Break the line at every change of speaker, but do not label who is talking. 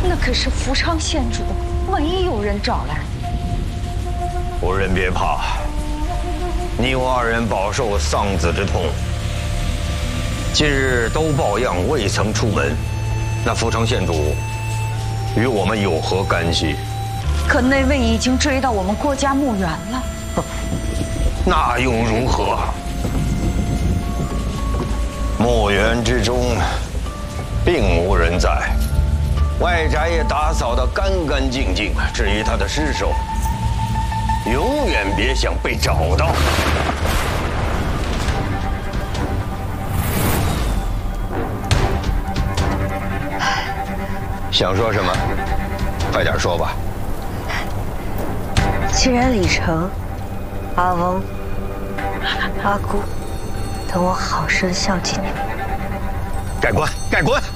那可是福昌县主，万一有人找来，
夫人别怕，你我二人饱受丧子之痛，今日都抱恙，未曾出门，那福昌县主与我们有何干系？
可那位已经追到我们郭家墓园了。
那又如何？墓园之中并无人在，外宅也打扫得干干净净。至于他的尸首，永远别想被找到。想说什么？快点说吧。
既然李成、阿翁、阿姑等我好生孝敬你们，
盖棺，盖棺！